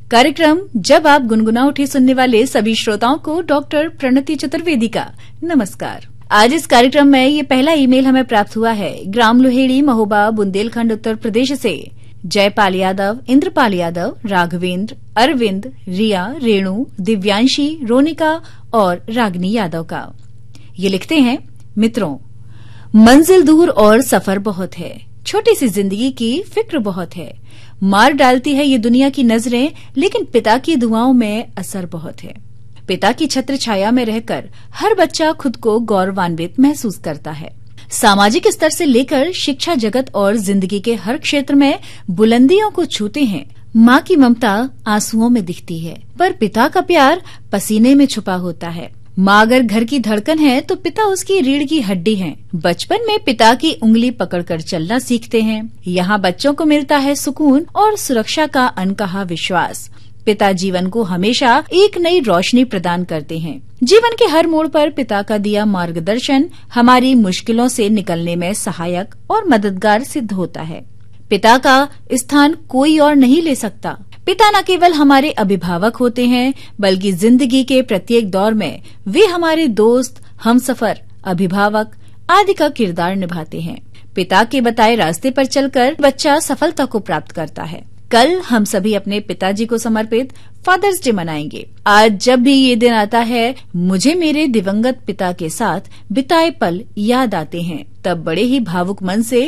कार्यक्रम जब आप गुनगुना उठे सुनने वाले सभी श्रोताओं को डॉक्टर प्रणति चतुर्वेदी का नमस्कार। आज इस कार्यक्रम में ये पहला ईमेल हमें प्राप्त हुआ है ग्राम लोहेड़ी, महोबा, बुंदेलखंड, उत्तर प्रदेश से जयपाल यादव, इंद्रपाल यादव, राघवेंद्र, अरविंद, रिया, रेणु, दिव्यांशी, रोनिका और रागनी यादव का। ये लिखते हैं, मित्रों, मंजिल दूर और सफर बहुत है, छोटी सी जिंदगी की फिक्र बहुत है, मार डालती है ये दुनिया की नजरें, लेकिन पिता की दुआओं में असर बहुत है। पिता की छत्र छाया में रहकर हर बच्चा खुद को गौरवान्वित महसूस करता है। सामाजिक स्तर से लेकर शिक्षा जगत और जिंदगी के हर क्षेत्र में बुलंदियों को छूते हैं। माँ की ममता आंसुओं में दिखती है, पर पिता का प्यार पसीने में छुपा होता है। माँ अगर घर की धड़कन है तो पिता उसकी रीढ़ की हड्डी है। बचपन में पिता की उंगली पकड़कर चलना सीखते हैं। यहाँ बच्चों को मिलता है सुकून और सुरक्षा का अनकहा विश्वास। पिता जीवन को हमेशा एक नई रोशनी प्रदान करते हैं। जीवन के हर मोड़ पर पिता का दिया मार्गदर्शन हमारी मुश्किलों से निकलने में सहायक और मददगार सिद्ध होता है। पिता का स्थान कोई और नहीं ले सकता। पिता न केवल हमारे अभिभावक होते हैं, बल्कि जिंदगी के प्रत्येक दौर में वे हमारे दोस्त, हमसफर, अभिभावक आदि का किरदार निभाते हैं। पिता के बताए रास्ते पर चलकर बच्चा सफलता को प्राप्त करता है। कल हम सभी अपने पिताजी को समर्पित फादर्स डे मनाएंगे। आज जब भी ये दिन आता है, मुझे मेरे दिवंगत पिता के साथ बिताए पल याद आते हैं। तब बड़े ही भावुक मन से